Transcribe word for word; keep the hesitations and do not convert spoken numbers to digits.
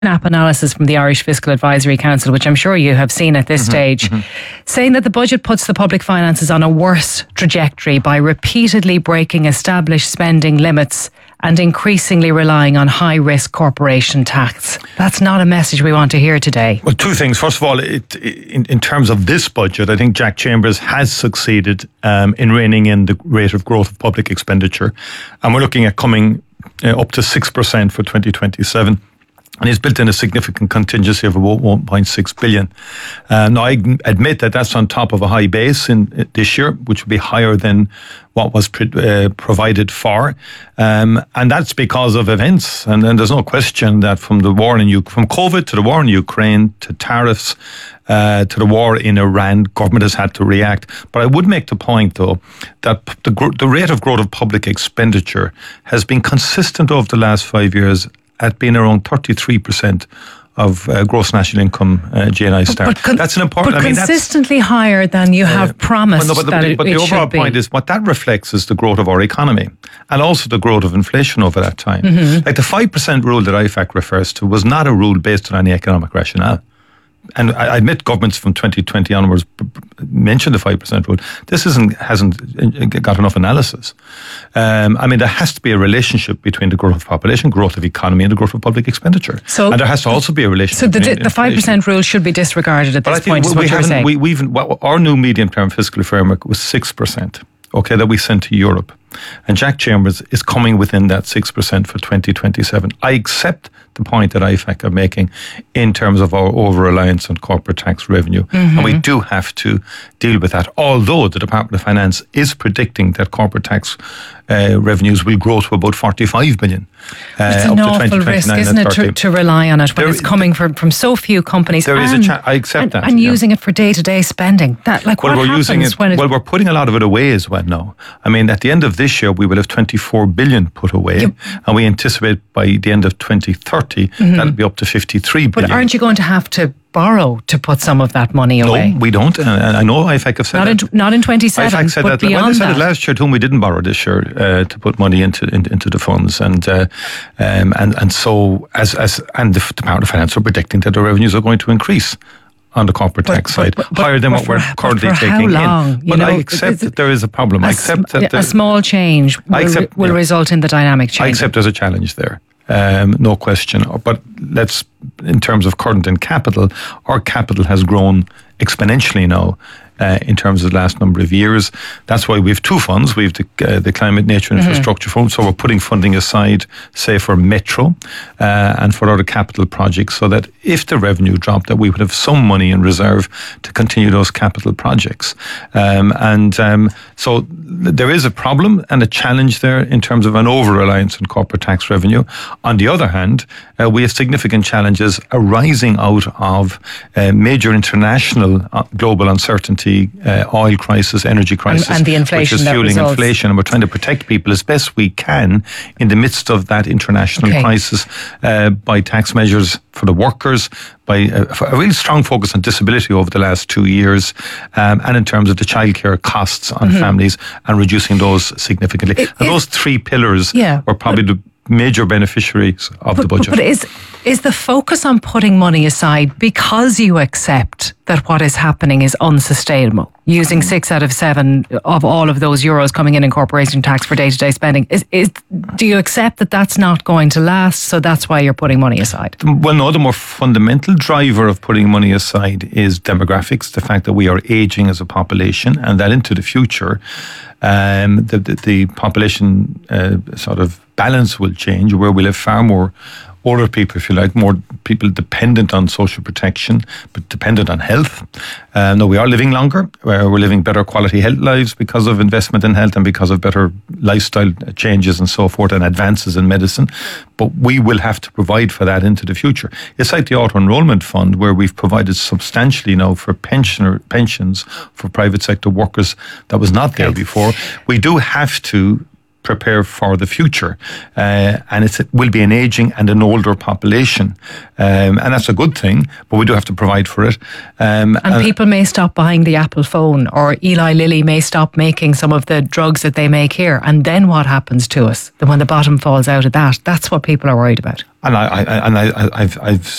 Snap analysis from the Irish Fiscal Advisory Council, which I'm sure you have seen at this mm-hmm, stage, mm-hmm. saying that the budget puts the public finances on a worse trajectory by repeatedly breaking established spending limits and increasingly relying on high-risk corporation tax. That's not a message we want to hear today. Well, two things. First of all, it, in, in terms of this budget, I think Jack Chambers has succeeded um, in reining in the rate of growth of public expenditure. And we're looking at coming uh, up to six percent for twenty twenty-seven. And he's built in a significant contingency of about one point six billion. Uh, now, I admit that that's on top of a high base in this year, which would be higher than what was pre- uh, provided for. Um, and that's because of events. And, and there's no question that from the war in U- from COVID to the war in Ukraine to tariffs uh, to the war in Iran, government has had to react. But I would make the point, though, that the, gro- the rate of growth of public expenditure has been consistent over the last five years at being around thirty-three percent of uh, gross national income uh, G N I start. But con- that's an important... But I mean, consistently higher than you have uh, promised well, no, but that the, it, but it the overall should be. point is what that reflects is the growth of our economy and also the growth of inflation over that time. Mm-hmm. Like the five percent rule that I F A C refers to was not a rule based on any economic rationale. And I admit governments from twenty twenty onwards mentioned the five percent rule. This isn't, hasn't got enough analysis. Um, I mean, there has to be a relationship between the growth of population, growth of economy, and the growth of public expenditure. So, and there has to also be a relationship. So the, the five percent rule should be disregarded at this but I point, think is what we you're saying. We, we've, well, our new medium-term fiscal framework was six percent, okay, that we sent to Europe. And Jack Chambers is coming within that six percent for twenty twenty-seven. I accept the point that I F A C are making in terms of our over-reliance on corporate tax revenue. Mm-hmm. And we do have to deal with that. Although the Department of Finance is predicting that corporate tax uh, revenues will grow to about forty-five billion. Uh, it's an awful risk, isn't it, to, to rely on it when there, it's coming from, from so few companies. There and, is a cha- I accept and, that. And yeah. using it for day-to-day spending. That, like, well, what we're happens using it, when it... Well, we're putting a lot of it away as well now. I mean, at the end of this year, we will have twenty-four billion put away. Yep. And we anticipate by the end of twenty thirty, mm-hmm. that'll be up to fifty-three billion. But aren't you going to have to borrow to put some of that money away? No, we don't. And I know I F A C have said not that. In, not in twenty-seven, I F A C said but that. beyond well, they said that. it last year, to whom we didn't borrow this year uh, to put money into in, into the funds. And uh, um, and and so, as as and the Department of Finance are predicting that the revenues are going to increase on the corporate but, tax but, side, but, but, higher than but what for, we're currently but for taking how long? in. You But know, I accept that there is a problem. A, I accept that a small change will, accept, will yeah. result in the dynamic change. I accept there's a challenge there. Um, no question. But let's, in terms of current and capital, our capital has grown exponentially now. Uh, in terms of the last number of years. That's why we have two funds. We have the, uh, the Climate, Nature and mm-hmm. Infrastructure Fund, so we're putting funding aside, say, for Metro uh, and for other capital projects, so that if the revenue dropped, that we would have some money in reserve to continue those capital projects. Um, and um, so there is a problem and a challenge there in terms of an over-reliance on corporate tax revenue. On the other hand, uh, we have significant challenges arising out of uh, major international uh, global uncertainty, Uh, oil crisis, energy crisis, and, and the inflation which is fueling results. inflation, and we're trying to protect people as best we can in the midst of that international okay. crisis uh, by tax measures for the workers, by a, a really strong focus on disability over the last two years, um, and in terms of the childcare costs on mm-hmm. families and reducing those significantly. It, and it, those three pillars yeah, were probably but, the major beneficiaries of but, the budget. But, but is is the focus on putting money aside because you accept that what is happening is unsustainable? Using six out of seven of all of those euros coming in in corporation tax for day-to-day spending, is is do you accept that that's not going to last? So that's why you're putting money aside. Well, no. The more fundamental driver of putting money aside is demographics. The fact that we are aging as a population, and that into the future, um, the, the the population uh, sort of balance will change, where we'll have far more older people, if you like, more people dependent on social protection, but dependent on health. Uh, no, we are living longer. Uh, we're living better quality health lives because of investment in health and because of better lifestyle changes and so forth and advances in medicine. But we will have to provide for that into the future. It's like the auto-enrollment fund, where we've provided substantially now for pensioner pensions for private sector workers that was not there before. We do have to prepare for the future. Uh, and it's, it will be an aging and an older population. Um, and that's a good thing, but we do have to provide for it. Um, and, and people may stop buying the Apple phone, or Eli Lilly may stop making some of the drugs that they make here. And then what happens to us? Then when the bottom falls out of that, that's what people are worried about. And I, I and I, I've, I've